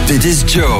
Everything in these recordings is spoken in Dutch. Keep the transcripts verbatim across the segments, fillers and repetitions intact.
Dit is Joe.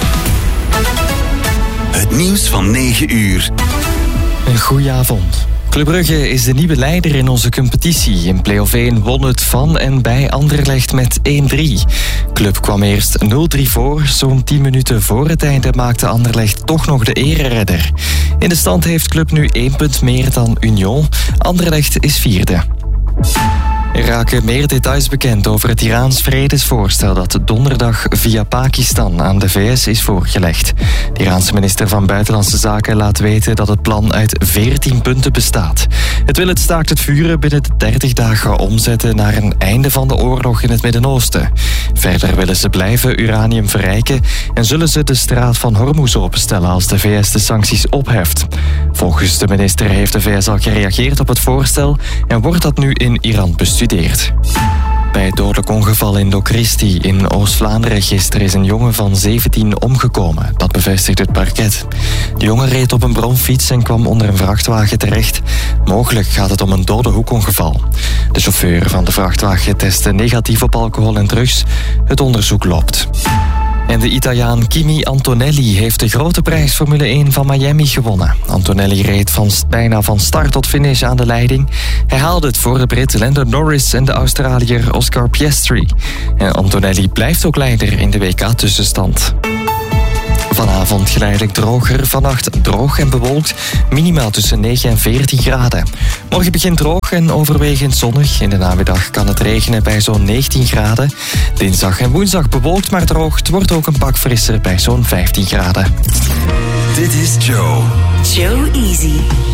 Het nieuws van negen uur. Een goedenavond. Club Brugge is de nieuwe leider in onze competitie. In play-off één won het van en bij Anderlecht met één drie. Club kwam eerst nul drie voor. Zo'n tien minuten voor het einde maakte Anderlecht toch nog de ereredder. In de stand heeft Club nu één punt meer dan Union. Anderlecht is vierde. Er raken meer details bekend over het Iraans vredesvoorstel dat donderdag via Pakistan aan de V S is voorgelegd. De Iraanse minister van Buitenlandse Zaken laat weten dat het plan uit veertien punten bestaat. Het wil het staakt het vuren binnen de dertig dagen omzetten naar een einde van de oorlog in het Midden-Oosten. Verder willen ze blijven uranium verrijken en zullen ze de straat van Hormuz openstellen als de V S de sancties opheft. Volgens de minister heeft de V S al gereageerd op het voorstel en wordt dat nu in Iran bestudeerd. Bij het dodelijk ongeval in Dochristhy in Oost-Vlaanderen gisteren is een jongen van zeventien omgekomen. Dat bevestigt het parket. De jongen reed op een bromfiets en kwam onder een vrachtwagen terecht. Mogelijk gaat het om een dode hoekongeval. De chauffeur van de vrachtwagen testte negatief op alcohol en drugs. Het onderzoek loopt. En de Italiaan Kimi Antonelli heeft de grote prijs Formule één van Miami gewonnen. Antonelli reed van, bijna van start tot finish aan de leiding. Hij haalde het voor de Brit Lando Norris en de Australiër Oscar Piastri. En Antonelli blijft ook leider in de W K-tussenstand. Vanavond geleidelijk droger, vannacht droog en bewolkt, minimaal tussen negen en veertien graden. Morgen begint droog en overwegend zonnig. In de namiddag kan het regenen bij zo'n negentien graden. Dinsdag en woensdag bewolkt maar droog. Het wordt ook een pak frisser bij zo'n vijftien graden. Dit is Joe. Joe Easy.